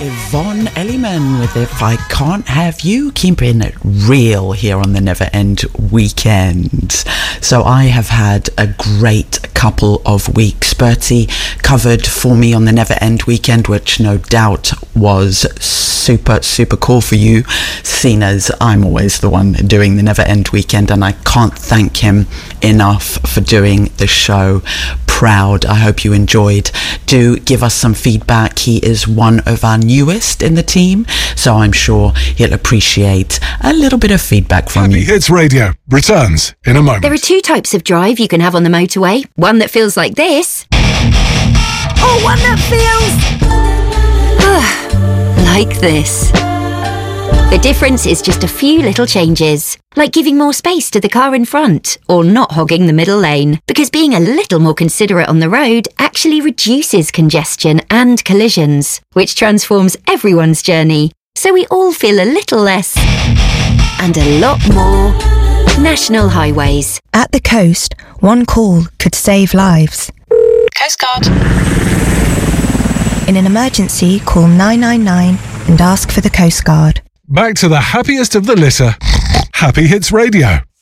Yvonne Elliman with If I Can't Have You, keeping it real here on the Never End Weekend. So I have had a great couple of weeks. Bertie covered for me on the Never End Weekend, which no doubt was super cool for you, seeing as I'm always the one doing the Never End Weekend, and I can't thank him enough for doing the show proud. I hope you enjoyed. Do give us some feedback. He is one of our newest in the team, so I'm sure he'll appreciate a little bit of feedback from you. Happy Hits Radio returns in a moment. There are two types of drive you can have on the motorway. One that feels like this. Or one that feels like this. The difference is just a few little changes, like giving more space to the car in front or not hogging the middle lane, because being a little more considerate on the road actually reduces congestion and collisions, which transforms everyone's journey, so we all feel a little less and a lot more National Highways. At the coast, one call could save lives. Coast Guard. In an emergency, call 999 and ask for the Coast Guard. Back to the happiest of the litter. Happy Hits Radio.